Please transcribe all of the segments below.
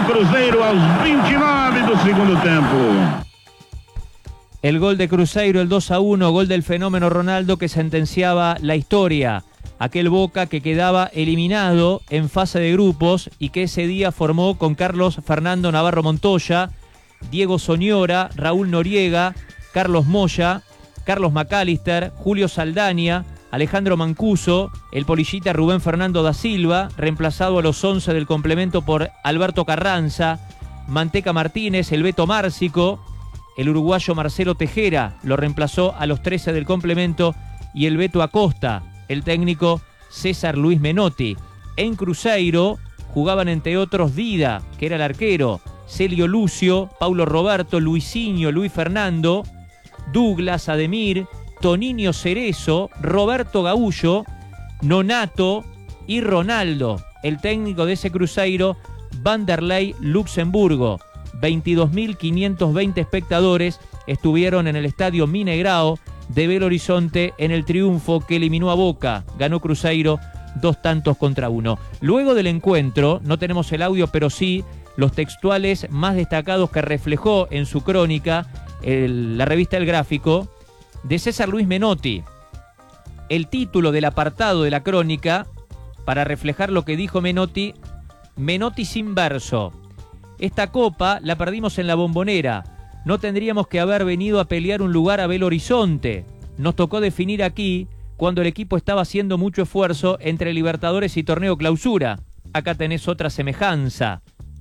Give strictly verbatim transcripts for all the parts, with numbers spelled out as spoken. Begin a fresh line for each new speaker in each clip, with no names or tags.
Cruzeiro aos vinte e nove do segundo tempo.
El gol de Cruzeiro, el dos a uno, gol del fenómeno Ronaldo que sentenciaba la historia. Aquel Boca que quedaba eliminado en fase de grupos y que ese día formó con Carlos Fernando Navarro Montoya, Diego Soñora, Raúl Noriega, Carlos Moya, Carlos McAllister, Julio Saldaña, Alejandro Mancuso, el polillita Rubén Fernando da Silva, reemplazado a los once del complemento por Alberto Carranza, Manteca Martínez, el Beto Márcico, el uruguayo Marcelo Tejera lo reemplazó a los trece del complemento y el Beto Acosta, el técnico César Luis Menotti. En Cruzeiro jugaban entre otros Dida, que era el arquero, Celio Lucio, Paulo Roberto, Luisinho, Luis Fernando, Douglas, Ademir, Toninho Cerezo, Roberto Gaullo, Nonato y Ronaldo. El técnico de ese Cruzeiro, Vanderlei Luxemburgo. veintidós mil quinientos veinte espectadores estuvieron en el estadio Mineirao de Belo Horizonte en el triunfo que eliminó a Boca. Ganó Cruzeiro dos tantos contra uno. Luego del encuentro, no tenemos el audio, pero sí los textuales más destacados que reflejó en su crónica el, la revista El Gráfico, de César Luis Menotti. El título del apartado de la crónica, para reflejar lo que dijo Menotti, Menotti sin verso. Esta copa la perdimos en la Bombonera. No tendríamos que haber venido a pelear un lugar a Belo Horizonte. Nos tocó definir aquí cuando el equipo estaba haciendo mucho esfuerzo entre Libertadores y Torneo Clausura. Acá tenés otra semejanza.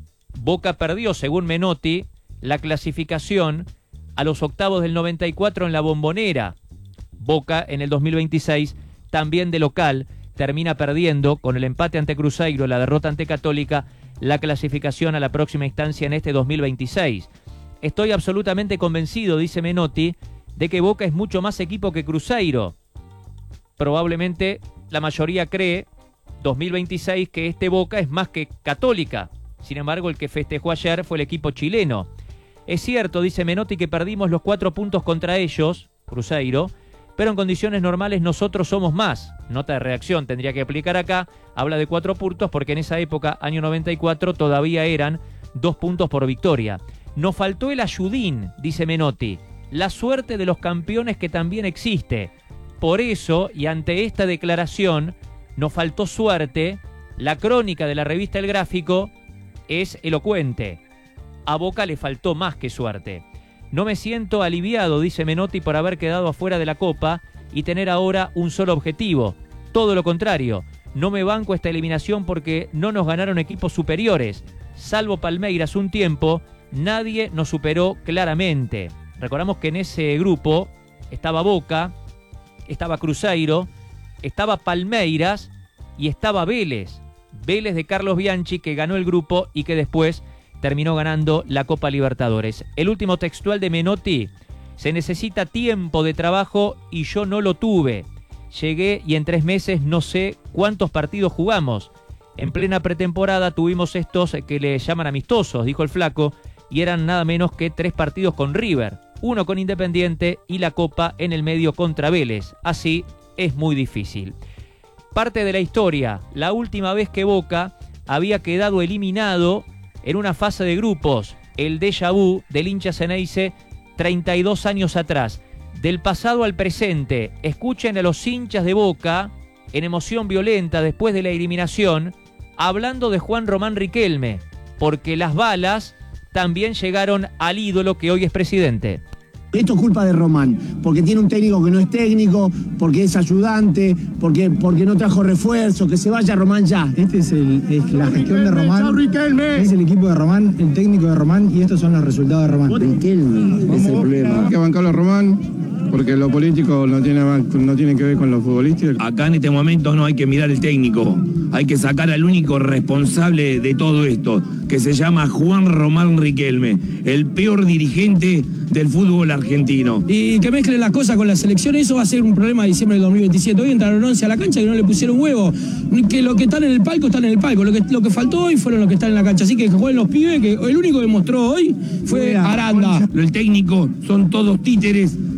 Boca perdió, según Menotti, la clasificación a los octavos del noventa y cuatro en la Bombonera. Boca en el dos mil veintiséis, también de local, termina perdiendo con el empate ante Cruzeiro, la derrota ante Católica, la clasificación a la próxima instancia en este dos mil veintiséis. Estoy absolutamente convencido, dice Menotti, de que Boca es mucho más equipo que Cruzeiro. Probablemente la mayoría cree, dos mil veintiséis, que este Boca es más que Católica. Sin embargo, el que festejó ayer fue el equipo chileno. Es cierto, dice Menotti, que perdimos los cuatro puntos contra ellos, Cruzeiro, pero en condiciones normales nosotros somos más. Nota de reacción tendría que aplicar acá. Habla de cuatro puntos porque en esa época, año noventa y cuatro, todavía eran dos puntos por victoria. Nos faltó el ayudín, dice Menotti, la suerte de los campeones que también existe. Por eso, y ante esta declaración, nos faltó suerte. La crónica de la revista El Gráfico es elocuente. A Boca le faltó más que suerte. No me siento aliviado, dice Menotti, por haber quedado afuera de la Copa y tener ahora un solo objetivo. Todo lo contrario, no me banco esta eliminación porque no nos ganaron equipos superiores. Salvo Palmeiras un tiempo, nadie nos superó claramente. Recordamos que en ese grupo estaba Boca, estaba Cruzeiro, estaba Palmeiras y estaba Vélez. Vélez de Carlos Bianchi, que ganó el grupo y que después terminó ganando la Copa Libertadores. El último textual de Menotti: se necesita tiempo de trabajo y yo no lo tuve. Llegué y en tres meses no sé cuántos partidos jugamos. En plena pretemporada tuvimos estos que le llaman amistosos, dijo el flaco, y eran nada menos que tres partidos con River, uno con Independiente y la Copa en el medio contra Vélez. Así es muy difícil. Parte de la historia: la última vez que Boca había quedado eliminado en una fase de grupos, el déjà vu del hincha Ceneice treinta y dos años atrás. Del pasado al presente, escuchen a los hinchas de Boca en emoción violenta después de la eliminación, hablando de Juan Román Riquelme, porque las balas también llegaron al ídolo que hoy es presidente.
Esto es culpa de Román, porque tiene un técnico que no es técnico, porque es ayudante, porque, porque no trajo refuerzo, que se vaya Román ya.
Este es, el, es la gestión de Román, es el equipo de Román, el técnico de Román, y estos son los resultados de Román.
Riquelme es el problema.
Hay que bancarlo a Román, porque lo político no tiene, no tiene que ver con lo futbolístico.
Acá en este momento no hay que mirar el técnico, hay que sacar al único responsable de todo esto, que se llama Juan Román Riquelme, el peor dirigente del fútbol argentino.
Y que mezclen las cosas con la selección, eso va a ser un problema de diciembre del dos mil veintisiete. Hoy entraron once a la cancha y no le pusieron huevo. Que los que están en el palco están en el palco. Lo que, lo que faltó hoy fueron los que están en la cancha. Así que que jueguen los pibes, que el único que mostró hoy fue Aranda.
El técnico son todos títeres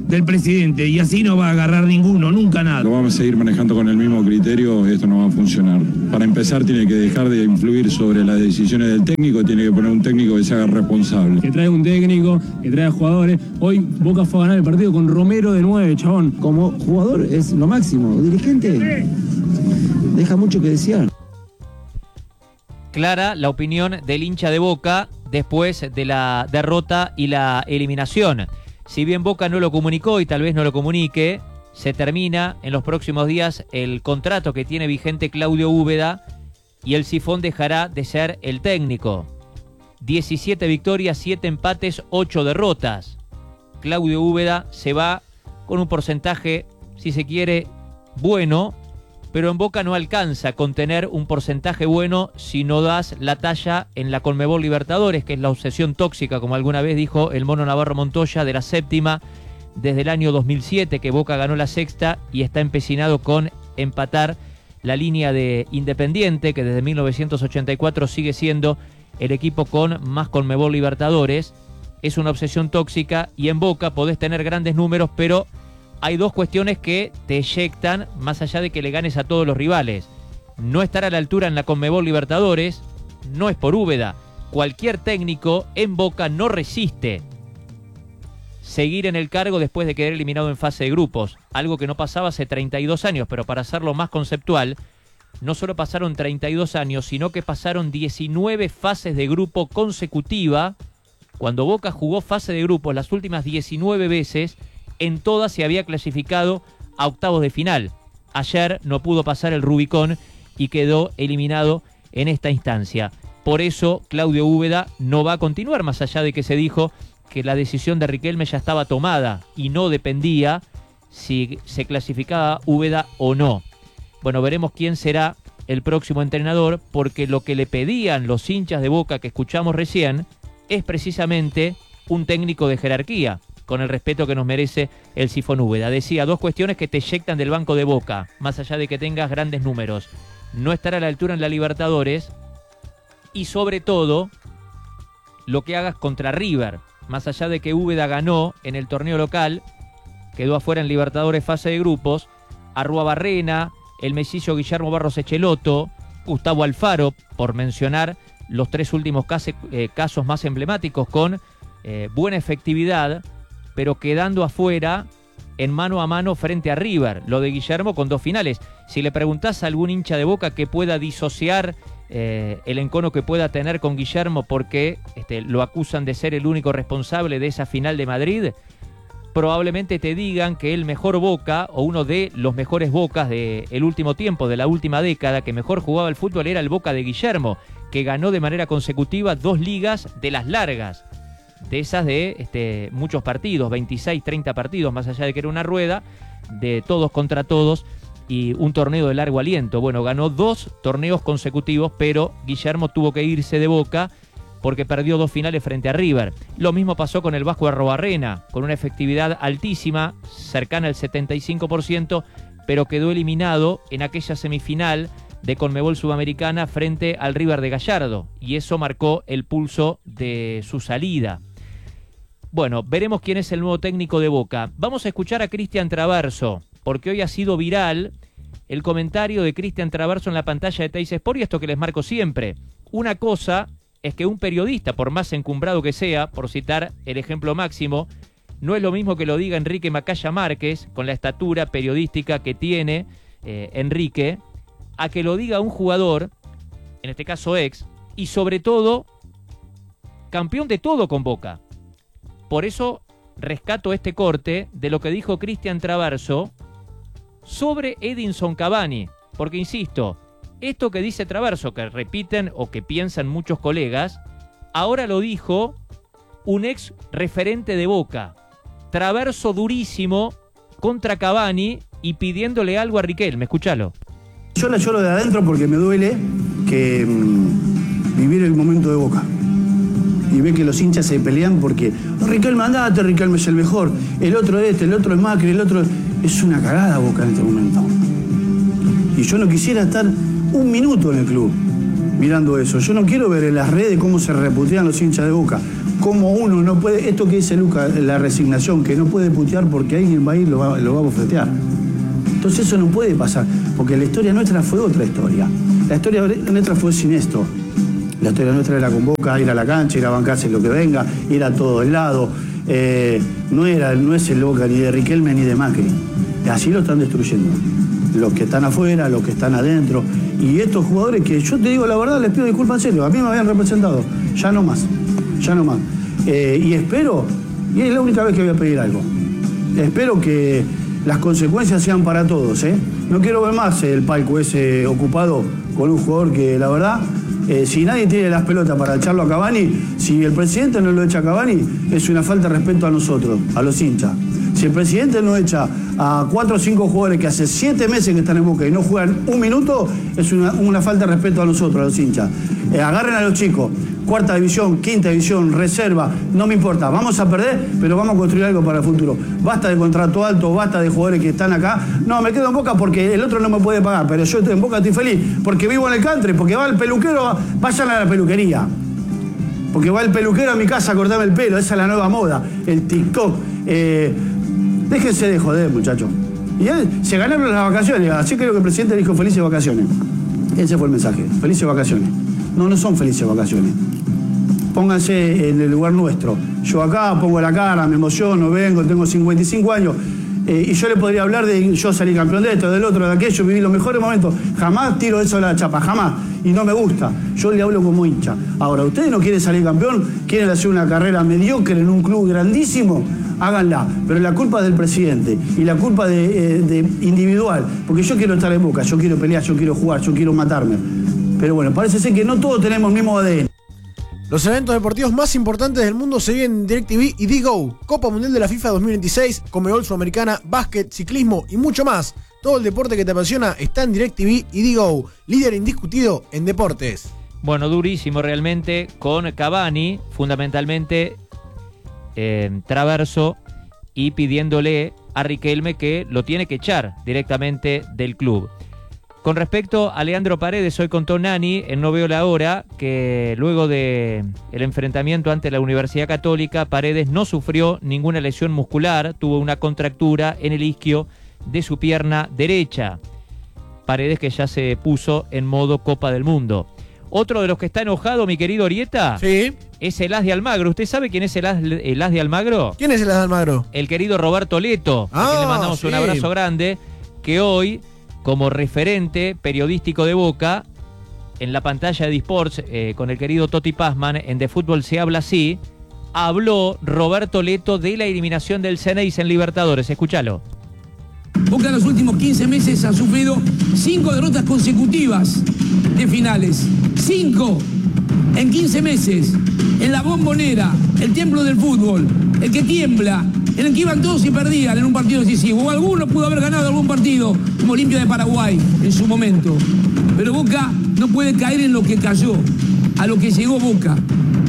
del presidente, y así no va a agarrar ninguno, nunca nada.
Lo vamos a seguir manejando con el mismo criterio, esto no va a funcionar. Para empezar tiene que dejar de influir sobre las decisiones del técnico, tiene que poner un técnico que se haga responsable.
Que trae un técnico, que trae jugadores. Hoy Boca fue a ganar el partido con Romero de nueve, chabón.
Como jugador es lo máximo, dirigente deja mucho que desear.
Clara la opinión del hincha de Boca después de la derrota y la eliminación. Si bien Boca no lo comunicó y tal vez no lo comunique, se termina en los próximos días el contrato que tiene vigente Claudio Úbeda y el Sifón dejará de ser el técnico. diecisiete victorias, siete empates, ocho derrotas. Claudio Úbeda se va con un porcentaje, si se quiere, bueno, pero en Boca no alcanza con tener un porcentaje bueno si no das la talla en la Conmebol Libertadores, que es la obsesión tóxica, como alguna vez dijo el Mono Navarro Montoya, de la séptima desde el año dos mil siete, que Boca ganó la sexta y está empecinado con empatar la línea de Independiente, que desde mil novecientos ochenta y cuatro sigue siendo el equipo con más Conmebol Libertadores. Es una obsesión tóxica y en Boca podés tener grandes números, pero hay dos cuestiones que te eyectan, más allá de que le ganes a todos los rivales. No estar a la altura en la Conmebol Libertadores no es por Úbeda. Cualquier técnico en Boca no resiste seguir en el cargo después de quedar eliminado en fase de grupos, algo que no pasaba hace treinta y dos años, pero para hacerlo más conceptual, no solo pasaron treinta y dos años, sino que pasaron diecinueve fases de grupo consecutiva. Cuando Boca jugó fase de grupos las últimas diecinueve veces, en todas se había clasificado a octavos de final. Ayer no pudo pasar el Rubicón y quedó eliminado en esta instancia. Por eso Claudio Úbeda no va a continuar, más allá de que se dijo que la decisión de Riquelme ya estaba tomada y no dependía si se clasificaba Úbeda o no. Bueno, veremos quién será el próximo entrenador, porque lo que le pedían los hinchas de Boca que escuchamos recién es precisamente un técnico de jerarquía, con el respeto que nos merece el Sifón Úbeda. Decía, dos cuestiones que te eyectan del banco de Boca, más allá de que tengas grandes números. No estar a la altura en la Libertadores y sobre todo lo que hagas contra River. Más allá de que Úbeda ganó en el torneo local, quedó afuera en Libertadores fase de grupos, Arruabarrena, el mellizo Guillermo Barros Echeloto, Gustavo Alfaro, por mencionar los tres últimos casos, eh, casos más emblemáticos con eh, buena efectividad, pero quedando afuera en mano a mano frente a River. Lo de Guillermo con dos finales. Si le preguntás a algún hincha de Boca que pueda disociar eh, el encono que pueda tener con Guillermo porque este, lo acusan de ser el único responsable de esa final de Madrid, probablemente te digan que el mejor Boca, o uno de los mejores Bocas del último tiempo, de la última década, que mejor jugaba el fútbol, era el Boca de Guillermo, que ganó de manera consecutiva dos ligas de las largas, de esas de este, muchos partidos, veintiséis, treinta partidos, más allá de que era una rueda, de todos contra todos, y un torneo de largo aliento. Bueno, ganó dos torneos consecutivos, pero Guillermo tuvo que irse de Boca porque perdió dos finales frente a River. Lo mismo pasó con el Vasco Arruabarrena, con una efectividad altísima, cercana al setenta y cinco por ciento, pero quedó eliminado en aquella semifinal de Conmebol Sudamericana frente al River de Gallardo, y eso marcó el pulso de su salida. Bueno, veremos quién es el nuevo técnico de Boca. Vamos a escuchar a Cristian Traverso, porque hoy ha sido viral el comentario de Cristian Traverso en la pantalla de Teis Sport, y esto que les marco siempre. Una cosa es que un periodista, por más encumbrado que sea, por citar el ejemplo máximo, no es lo mismo que lo diga Enrique Macaya Márquez, con la estatura periodística que tiene eh, Enrique, a que lo diga un jugador, en este caso ex, y sobre todo, campeón de todo con Boca. Por eso rescato este corte de lo que dijo Cristian Traverso sobre Edinson Cavani, porque insisto, esto que dice Traverso, que repiten o que piensan muchos colegas, ahora lo dijo un ex referente de Boca. Traverso durísimo contra Cavani y pidiéndole algo a Riquelme. Escúchalo.
Yo la lloro de adentro porque me duele que mmm, vivir el momento de Boca. Y ve que los hinchas se pelean porque no, Riquelme, andate, Riquelme es el mejor. El otro es este, el otro es Macri, el otro... Es una cagada Boca en este momento. Y yo no quisiera estar un minuto en el club. mirando eso. Yo no quiero ver en las redes cómo se reputean los hinchas de Boca. Cómo uno no puede, esto que dice Luca, la resignación, que no puede putear porque alguien va a ir y lo va, lo va a bofetear. Entonces eso no puede pasar, porque la historia nuestra fue otra historia. La historia nuestra fue sin esto. La historia nuestra era con Boca, ir a la cancha, ir a bancarse lo que venga, ir a todos lados. Eh, no, era, no es el Boca ni de Riquelme ni de Macri. Así lo están destruyendo. Los que están afuera, los que están adentro. Y estos jugadores que yo te digo la verdad, les pido disculpas en serio. A mí me habían representado. Ya no más. Ya no más. Eh, y espero, y es la única vez que voy a pedir algo. Espero que las consecuencias sean para todos, ¿eh? No quiero ver más el palco ese ocupado con un jugador que, la verdad, eh, si nadie tiene las pelotas para echarlo a Cavani, si el presidente no lo echa a Cavani, es una falta de respeto a nosotros, a los hinchas. Si el presidente no echa a cuatro o cinco jugadores que hace siete meses que están en Boca y no juegan un minuto, es una, una falta de respeto a nosotros, a los hinchas. Eh, agarren a los chicos. Cuarta división, quinta división, reserva, no me importa, vamos a perder, pero vamos a construir algo para el futuro. Basta de contrato alto, basta de jugadores que están acá. No, me quedo en Boca porque el otro no me puede pagar, pero yo estoy en Boca, estoy feliz, porque vivo en el country, porque va el peluquero, vayan a la peluquería. Porque va el peluquero a mi casa a cortarme el pelo, esa es la nueva moda, el TikTok. Eh, déjense de joder, muchachos. Y él, se ganaron las vacaciones, así creo que el presidente dijo felices vacaciones. Ese fue el mensaje, felices vacaciones. No, no son felices vacaciones. Pónganse en el lugar nuestro. Yo acá pongo la cara, me emociono, vengo, tengo cincuenta y cinco años. Eh, y yo le podría hablar de yo salí campeón de esto, del otro, de aquello, viví los mejores momentos. Jamás tiro eso a la chapa, jamás. Y no me gusta. Yo le hablo como hincha. Ahora, ¿ustedes no quieren salir campeón? ¿Quieren hacer una carrera mediocre en un club grandísimo? Háganla. Pero la culpa es del presidente y la culpa de, eh, de individual. Porque yo quiero estar en Boca, yo quiero pelear, yo quiero jugar, yo quiero matarme. Pero bueno, parece ser que no todos tenemos el mismo A D N.
Los eventos deportivos más importantes del mundo se viven en DirecTV y Digo. Copa Mundial de la FIFA dos mil veintiséis, Conmebol Sudamericana, básquet, ciclismo y mucho más. Todo el deporte que te apasiona está en DirecTV y Digo, líder indiscutido en deportes.
Bueno, durísimo realmente con Cavani, fundamentalmente eh, Traverso, y pidiéndole a Riquelme que lo tiene que echar directamente del club. Con respecto a Leandro Paredes, hoy contó Nani en No Veo la Hora que luego del enfrentamiento ante la Universidad Católica, Paredes no sufrió ninguna lesión muscular, tuvo una contractura en el isquio de su pierna derecha. Paredes que ya se puso en modo Copa del Mundo. Otro de los que está enojado, mi querido Orieta,
sí,
es el As de Almagro. ¿Usted sabe quién es el As, el As de Almagro?
¿Quién es el As de Almagro?
El querido Roberto Leto,
ah, a quien
le mandamos
sí.
un abrazo grande, que hoy, como referente periodístico de Boca, en la pantalla de eSports, eh, con el querido Toti Pazman, en De Fútbol se habla así, habló Roberto Leto de la eliminación del Ceneice en Libertadores. Escúchalo.
Boca en los últimos quince meses ha sufrido cinco derrotas consecutivas de finales. Cinco en quince meses. En la Bombonera, el templo del fútbol, el que tiembla, en el que iban todos y perdían en un partido decisivo. O alguno pudo haber ganado algún partido, como Olimpia de Paraguay en su momento. Pero Boca no puede caer en lo que cayó, a lo que llegó Boca,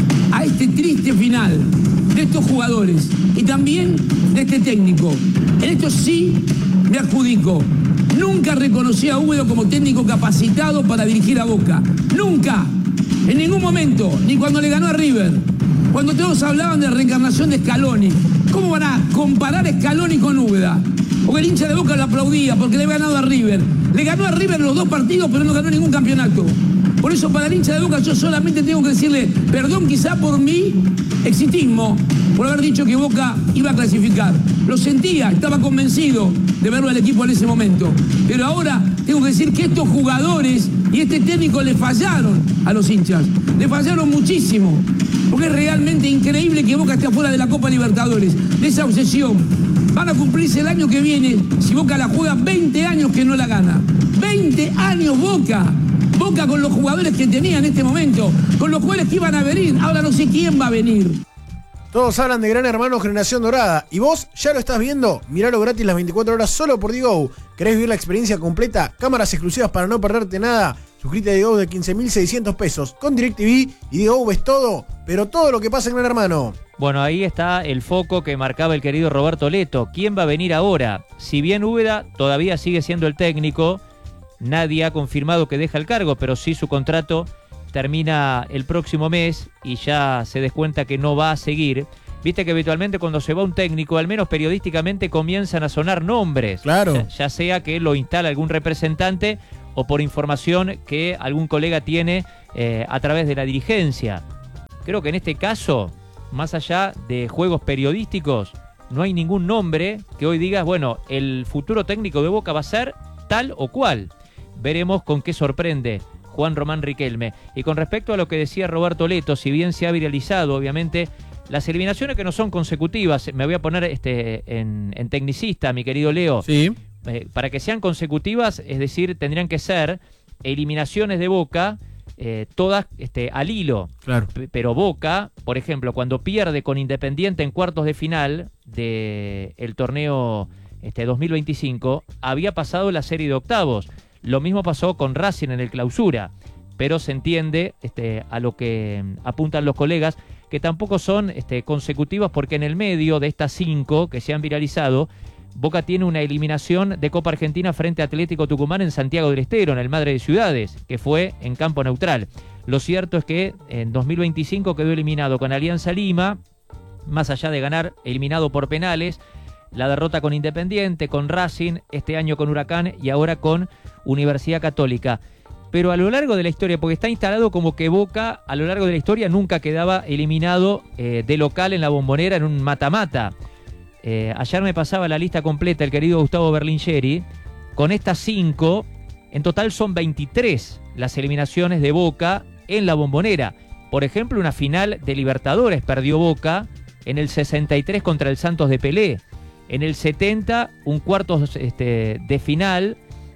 a este triste final de estos jugadores y también de este técnico. En esto sí me adjudico. Nunca reconocí a Úbedo como técnico capacitado para dirigir a Boca. Nunca. En ningún momento. Ni cuando le ganó a River. Cuando todos hablaban de reencarnación de Scaloni. ¿Cómo van a comparar a Scaloni con Úbeda? Porque el hincha de Boca lo aplaudía porque le había ganado a River. Le ganó a River los dos partidos, pero no ganó ningún campeonato. Por eso para el hincha de Boca yo solamente tengo que decirle perdón quizá por mi exitismo, por haber dicho que Boca iba a clasificar. Lo sentía, estaba convencido de verlo al equipo en ese momento. Pero ahora tengo que decir que estos jugadores y este técnico le fallaron a los hinchas. Le fallaron muchísimo. Porque es realmente increíble que Boca esté afuera de la Copa Libertadores, de esa obsesión. Van a cumplirse el año que viene, si Boca la juega, veinte años que no la gana. veinte años Boca. Boca con los jugadores que tenía en este momento, con los jugadores que iban a venir. Ahora no sé quién va a venir.
Todos hablan de Gran Hermano Generación Dorada. ¿Y vos ya lo estás viendo? Miralo gratis las veinticuatro horas solo por Digo. ¿Querés vivir la experiencia completa? Cámaras exclusivas para no perderte nada. Suscríbete a Digo de quince mil seiscientos pesos. Con DirecTV y Digo ves todo, pero todo lo que pasa en Gran Hermano.
Bueno, ahí está el foco que marcaba el querido Roberto Leto. ¿Quién va a venir ahora? Si bien Úbeda todavía sigue siendo el técnico, nadie ha confirmado que deja el cargo, pero sí su contrato termina el próximo mes y ya se descuenta que no va a seguir. Viste que habitualmente cuando se va un técnico, al menos periodísticamente, comienzan a sonar nombres.
Claro.
Ya, ya sea que lo instala algún representante o por información que algún colega tiene eh, a través de la dirigencia. Creo que en este caso, más allá de juegos periodísticos, no hay ningún nombre que hoy digas, bueno, el futuro técnico de Boca va a ser tal o cual. Veremos con qué sorprende Juan Román Riquelme. Y con respecto a lo que decía Roberto Leto, si bien se ha viralizado, obviamente, las eliminaciones que no son consecutivas, me voy a poner este en, en tecnicista, mi querido Leo.
Sí.
Eh, para que sean consecutivas, es decir, tendrían que ser eliminaciones de Boca, eh, todas este, al hilo.
Claro.
P- pero Boca, por ejemplo, cuando pierde con Independiente en cuartos de final del torneo este, dos mil veinticinco, había pasado la serie de octavos. Lo mismo pasó con Racing en el clausura, pero se entiende este, a lo que apuntan los colegas, que tampoco son este, consecutivas, porque en el medio de estas cinco que se han viralizado, Boca tiene una eliminación de Copa Argentina frente a Atlético Tucumán en Santiago del Estero, en el Madre de Ciudades, que fue en campo neutral. Lo cierto es que en dos mil veinticinco quedó eliminado con Alianza Lima, más allá de ganar eliminado por penales, la derrota con Independiente, con Racing, este año con Huracán y ahora con Universidad Católica. Pero a lo largo de la historia, porque está instalado como que Boca a lo largo de la historia nunca quedaba eliminado eh, de local en la Bombonera en un mata-mata. Eh, ayer me pasaba la lista completa el querido Gustavo Berlingeri. Con estas cinco, en total son veintitrés las eliminaciones de Boca en la Bombonera. Por ejemplo, una final de Libertadores perdió Boca en el sesenta y tres contra el Santos de Pelé. En el setenta, un cuarto este, de final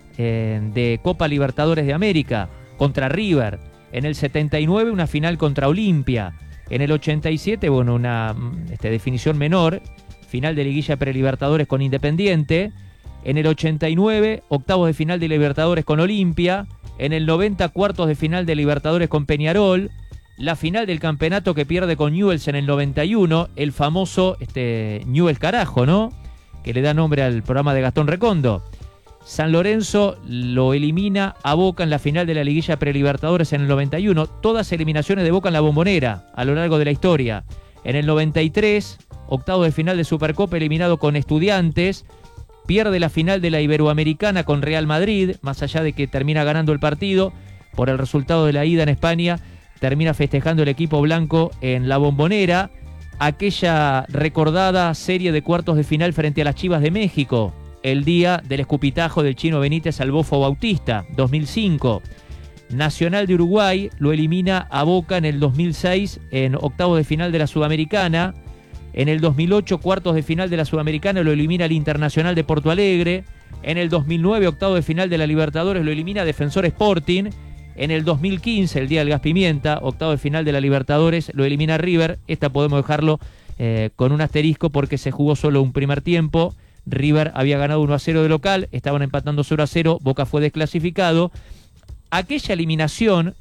eh, de Copa Libertadores de América contra River. En el setenta y nueve, una final contra Olimpia. En el ochenta y siete, bueno, una este, definición menor, final de liguilla prelibertadores con Independiente. En el ochenta y nueve, octavos de final de Libertadores con Olimpia. En el noventa, cuartos de final de Libertadores con Peñarol. La final del campeonato que pierde con Newell's en el noventa y uno, el famoso este, Newell's Carajo, ¿no? Que le da nombre al programa de Gastón Recondo. San Lorenzo lo elimina a Boca en la final de la liguilla prelibertadores en el noventa y uno. Todas eliminaciones de Boca en la Bombonera a lo largo de la historia. En el noventa y tres, octavo de final de Supercopa eliminado con Estudiantes. Pierde la final de la Iberoamericana con Real Madrid, más allá de que termina ganando el partido por el resultado de la ida en España. Termina festejando el equipo blanco en la Bombonera. Aquella recordada serie de cuartos de final frente a las Chivas de México, el día del escupitajo del Chino Benítez al Bofo Bautista, dos mil cinco. Nacional de Uruguay lo elimina a Boca en el dos mil seis en octavos de final de la Sudamericana. En el dos mil ocho, cuartos de final de la Sudamericana, lo elimina el Internacional de Porto Alegre. En el dos mil nueve, octavo de final de la Libertadores, lo elimina Defensor Sporting. En el dos mil quince, el día del Gas Pimienta, octavo de final de la Libertadores, lo elimina River. Esta podemos dejarlo eh, con un asterisco porque se jugó solo un primer tiempo. River había ganado uno a cero de local, estaban empatando cero a cero, Boca fue desclasificado. Aquella eliminación,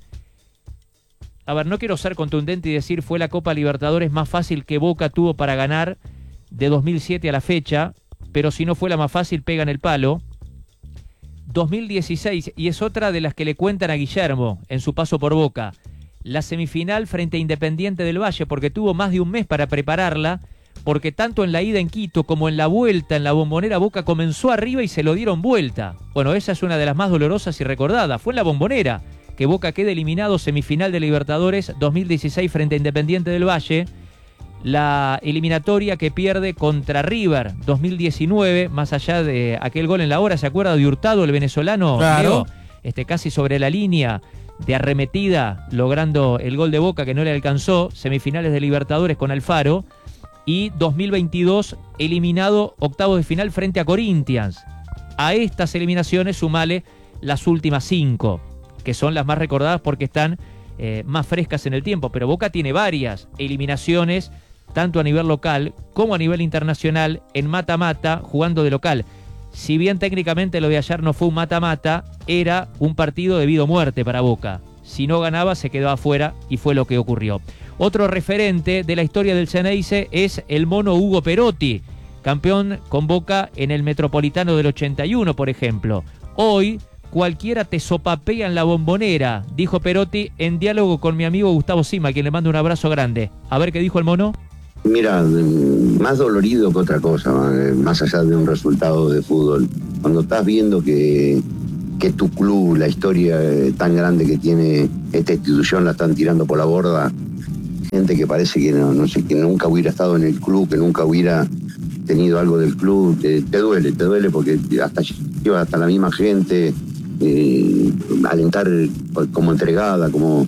a ver, no quiero ser contundente y decir fue la Copa Libertadores más fácil que Boca tuvo para ganar de dos mil siete a la fecha, pero si no fue la más fácil, pega en el palo. dos mil dieciséis, y es otra de las que le cuentan a Guillermo en su paso por Boca, la semifinal frente a Independiente del Valle, porque tuvo más de un mes para prepararla, porque tanto en la ida en Quito como en la vuelta en la Bombonera, Boca comenzó arriba y se lo dieron vuelta. Bueno, esa es una de las más dolorosas y recordadas. Fue en la Bombonera que Boca queda eliminado semifinal de Libertadores dos mil dieciséis frente a Independiente del Valle. La eliminatoria que pierde contra River dos mil diecinueve, más allá de aquel gol en la hora, ¿se acuerda de Hurtado, el venezolano?
Claro.
Leo, este, casi sobre la línea de arremetida, logrando el gol de Boca que no le alcanzó. Semifinales de Libertadores con Alfaro. Y dos mil veintidós, eliminado octavos de final frente a Corinthians. A estas eliminaciones sumale las últimas cinco, que son las más recordadas porque están eh, más frescas en el tiempo. Pero Boca tiene varias eliminaciones, tanto a nivel local como a nivel internacional, en mata-mata, jugando de local. Si bien técnicamente lo de ayer no fue un mata-mata, era un partido de vida o muerte para Boca. Si no ganaba, se quedaba afuera y fue lo que ocurrió. Otro referente de la historia del Xeneize es el mono Hugo Perotti, campeón con Boca en el Metropolitano del ochenta y uno, por ejemplo. Hoy, cualquiera te sopapea en la Bombonera, dijo Perotti en diálogo con mi amigo Gustavo Sima, a quien le mando un abrazo grande. A ver qué dijo el mono.
Mira, más dolorido que otra cosa, más allá de un resultado de fútbol. Cuando estás viendo que, que tu club, la historia tan grande que tiene esta institución, la están tirando por la borda, gente que parece que no, no sé, que nunca hubiera estado en el club, que nunca hubiera tenido algo del club, te, te duele, te duele porque hasta lleva hasta la misma gente, eh, alentar como entregada, como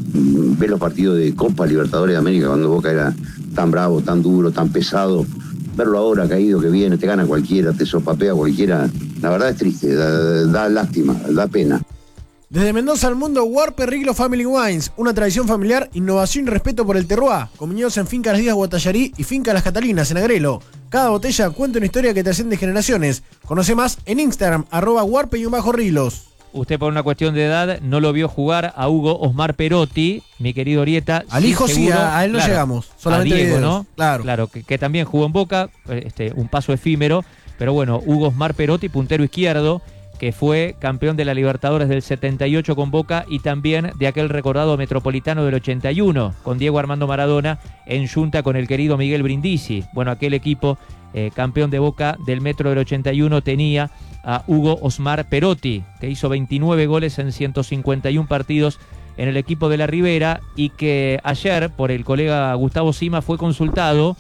ver los partidos de Copa Libertadores de América cuando Boca era tan bravo, tan duro, tan pesado, verlo ahora caído que viene, te gana cualquiera, te sopapea cualquiera, la verdad es triste, da, da lástima, da pena.
Desde Mendoza al mundo, Warper Riglo Family Wines, una tradición familiar, innovación y respeto por el terroir, con viñedos en Finca Las Díaz Guatallarí y Finca Las Catalinas en Agrelo. Cada botella cuenta una historia que trasciende generaciones. Conoce más en Instagram, arroba warpe-riglos.
Usted por una cuestión de edad no lo vio jugar a Hugo Osmar Perotti, mi querido Orieta.
Al
sí,
hijo
seguro,
sí, a, a él no
claro,
llegamos, solamente
a Diego,
videos.
¿no?
Claro,
claro que, que también jugó en Boca, este, un paso efímero, pero bueno, Hugo Osmar Perotti, puntero izquierdo, que fue campeón de la Libertadores del setenta y ocho con Boca y también de aquel recordado Metropolitano del ochenta y uno, con Diego Armando Maradona en yunta con el querido Miguel Brindisi. Bueno, aquel equipo eh, campeón de Boca del Metro del ochenta y uno tenía a Hugo Osmar Perotti, que hizo veintinueve goles en ciento cincuenta y uno partidos en el equipo de la Ribera y que ayer, por el colega Gustavo Sima, fue consultado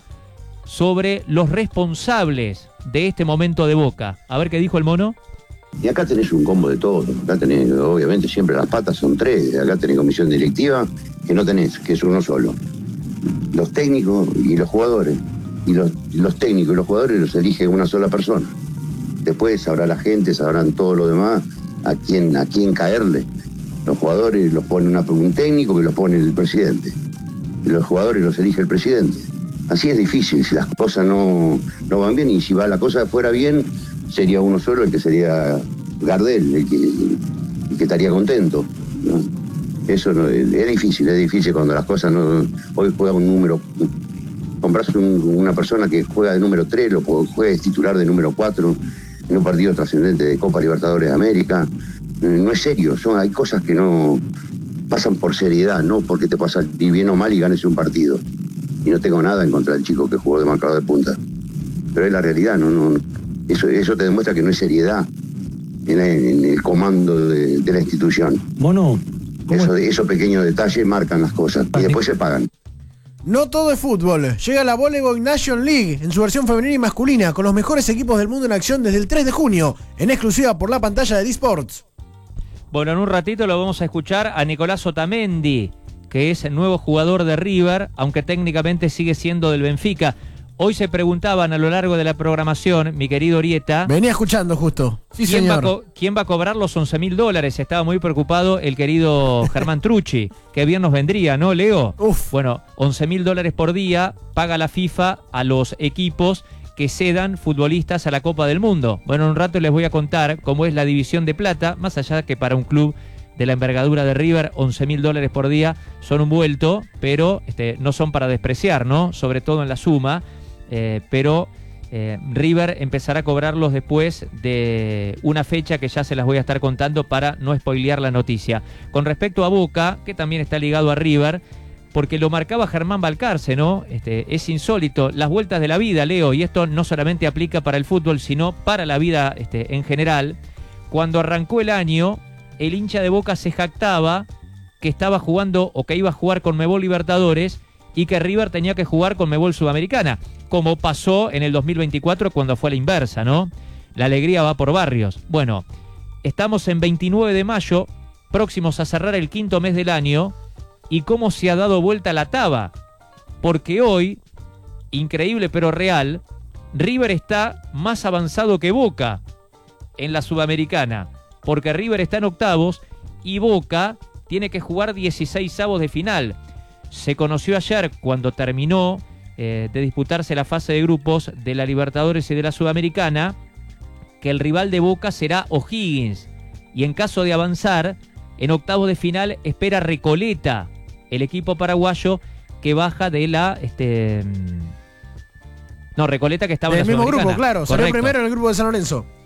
sobre los responsables de este momento de Boca. A ver qué dijo el mono.
Y acá tenés un combo de todo, acá tenés, obviamente siempre las patas son tres, acá tenés comisión directiva, que no tenés, que es uno solo. Los técnicos y los jugadores, y los, los técnicos y los jugadores los elige una sola persona. Después sabrá la gente, sabrán todo lo demás, a quién, a quién caerle. Los jugadores los pone una, un técnico que los pone el presidente, y los jugadores los elige el presidente. Así es difícil, si las cosas no, no van bien, y si va la cosa fuera bien, sería uno solo el que sería Gardel, el que, el que estaría contento, ¿no? Eso no, es, es difícil, es difícil cuando las cosas no... Hoy juega un número... Compras un, una persona que juega de número tres, lo juega de titular de número cuatro, en un partido trascendente de Copa Libertadores de América. No es serio, son, hay cosas que no pasan por seriedad, no porque te pasa bien o mal y ganes un partido. Y no tengo nada en contra del chico que jugó de marcador de punta. Pero es la realidad, no, no, eso, eso te demuestra que no hay seriedad en, la, en el comando de, de la institución.
Mono,
eso, esos pequeños detalles marcan las cosas y después se pagan.
No todo es fútbol. Llega la Volleyball Nation League en su versión femenina y masculina, con los mejores equipos del mundo en acción desde el tres de junio, en exclusiva por la pantalla de D-Sports.
Bueno, en un ratito lo vamos a escuchar a Nicolás Otamendi, que es el nuevo jugador de River, aunque técnicamente sigue siendo del Benfica. Hoy se preguntaban a lo largo de la programación, mi querido Orieta...
Venía escuchando justo. Sí,
¿quién,
señor.
Va a ¿Quién va a cobrar los once mil dólares? Estaba muy preocupado el querido Germán Trucci. Qué bien nos vendría, ¿no, Leo?
Uf.
Bueno, once mil dólares por día paga la FIFA a los equipos que cedan futbolistas a la Copa del Mundo. Bueno, en un rato les voy a contar cómo es la división de plata, más allá que para un club de la envergadura de River, once mil dólares por día son un vuelto, pero este, no son para despreciar, ¿no? Sobre todo en la suma. Eh, pero eh, River empezará a cobrarlos después de una fecha que ya se las voy a estar contando para no spoilear la noticia. Con respecto a Boca, que también está ligado a River, porque lo marcaba Germán Balcarce, ¿no? Este, es insólito, las vueltas de la vida, Leo, y esto no solamente aplica para el fútbol, sino para la vida este, en general. Cuando arrancó el año, el hincha de Boca se jactaba que estaba jugando o que iba a jugar con Conmebol Libertadores y que River tenía que jugar con Conmebol Sudamericana, como pasó en el dos mil veinticuatro cuando fue a la inversa, ¿no? La alegría va por barrios. Bueno, estamos en veintinueve de mayo, próximos a cerrar el quinto mes del año, y cómo se ha dado vuelta la taba. Porque hoy, increíble pero real, River está más avanzado que Boca en la Sudamericana, porque River está en octavos y Boca tiene que jugar dieciseisavos de final. Se conoció ayer, cuando terminó eh, de disputarse la fase de grupos de la Libertadores y de la Sudamericana, que el rival de Boca será O'Higgins. Y en caso de avanzar, en octavos de final espera Recoleta, el equipo paraguayo que baja de la... este No, Recoleta que estaba
del
en la
mismo
Sudamericana.
grupo, claro. Salió primero en el grupo de San Lorenzo.